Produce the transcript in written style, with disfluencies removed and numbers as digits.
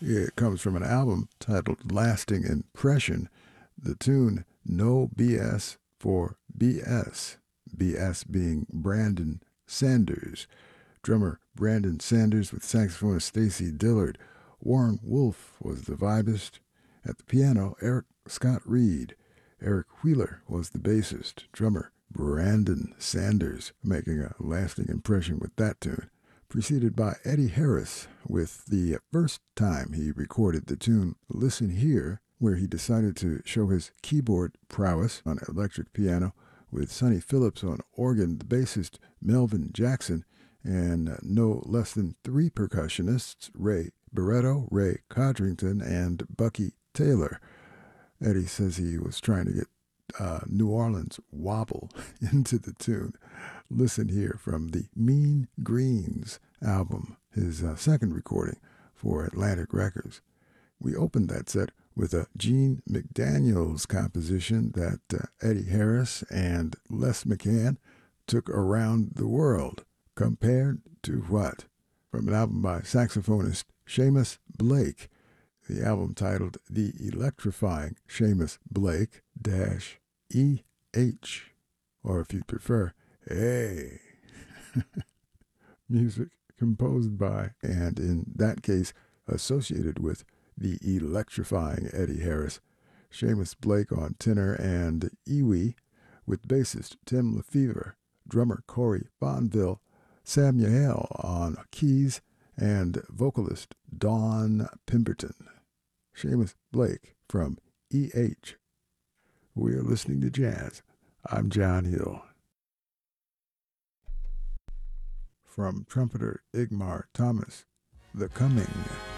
It comes from an album titled Lasting Impression. The tune No BS for BS. BS being Brandon Sanders. Drummer Brandon Sanders with saxophonist Stacy Dillard. Warren Wolf was the vibist. At the piano, Eric Scott Reed. Eric Wheeler was the bassist. Drummer Brandon Sanders making a lasting impression with that tune. Preceded by Eddie Harris with the first time he recorded the tune Listen Here, where he decided to show his keyboard prowess on electric piano, with Sonny Phillips on organ, the bassist Melvin Jackson, and no less than three percussionists, Ray Barretto, Ray Codrington, and Bucky Taylor. Eddie says he was trying to get New Orleans wobble into the tune. Listen Here from the Mean Greens album, his second recording for Atlantic Records. We opened that set with a Gene McDaniels composition that Eddie Harris and Les McCann took around the world. Compared to What? From an album by saxophonist Seamus Blake. The album titled The Electrifying Seamus Blake -EH, or if you prefer, Hey. Music composed by, and in that case, associated with, the electrifying Eddie Harris. Seamus Blake on tenor and Iwi, with bassist Tim Lefevre, drummer Corey Bonville, Samuel on keys, and vocalist Dawn Pemberton. Seamus Blake from EH. We're listening to jazz. I'm John Hill. From trumpeter Igmar Thomas, The Coming.